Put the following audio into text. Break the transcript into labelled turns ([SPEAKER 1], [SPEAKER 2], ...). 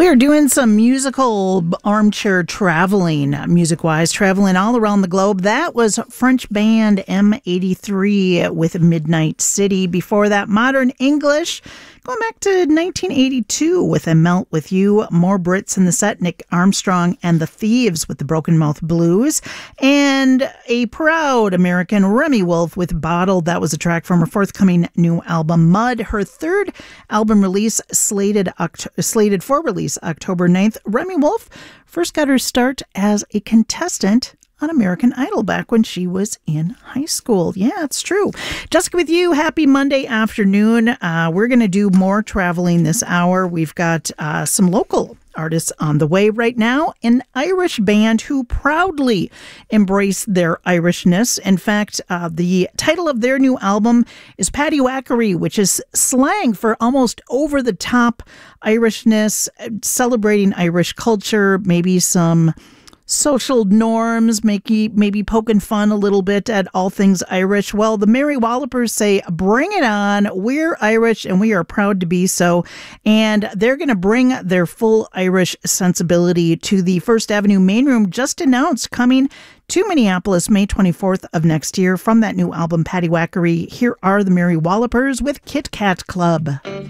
[SPEAKER 1] We are doing some musical armchair traveling, music-wise, traveling all around the globe. That was French band M83 with Midnight City. Before that, Modern English, going back to 1982 with A Melt With You. More Brits in the set, Nick Armstrong and the Thieves with the Broken Mouth Blues. And a proud American, Remi Wolf with Bottled. That was a track from her forthcoming new album, Mud. Her third album release, slated for release October 9th. Remi Wolf first got her start as a contestant on American Idol back when she was in high school. Yeah, it's true. Jessica with you. Happy Monday afternoon. We're going to do more traveling this hour. We've got some local artists on the way right now. An Irish band who proudly embrace their Irishness. In fact, the title of their new album is Paddywhackery, which is slang for almost over-the-top Irishness, celebrating Irish culture, maybe some social norms, maybe poking fun a little bit at all things Irish. Well, the Merry Wallopers say, bring it on. We're Irish and we are proud to be so. And they're going to bring their full Irish sensibility to the First Avenue Main Room, just announced, coming to Minneapolis May 24th of next year from that new album, Paddywhackery. Here are the Merry Wallopers with Kit Kat Club.